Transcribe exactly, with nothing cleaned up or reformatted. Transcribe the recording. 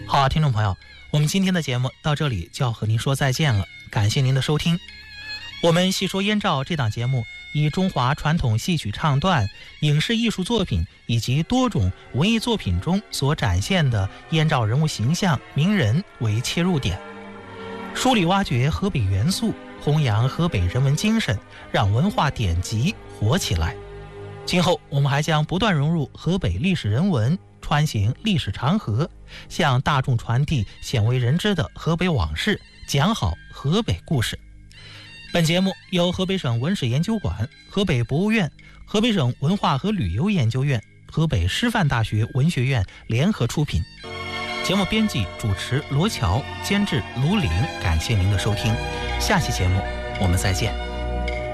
好啊，听众朋友，我们今天的节目到这里就要和您说再见了，感谢您的收听。我们细说燕赵这档节目以中华传统戏曲唱段、影视艺术作品以及多种文艺作品中所展现的燕赵人物形象、名人为切入点，梳理挖掘河北元素，弘扬河北人文精神，让文化典籍活起来。今后我们还将不断融入河北历史人文，穿行历史长河，向大众传递鲜为人知的河北往事，讲好河北故事。本节目由河北省文史研究馆、河北博物院、河北省文化和旅游研究院、河北师范大学文学院联合出品。节目编辑主持罗乔，监制卢玲，感谢您的收听。下期节目我们再见。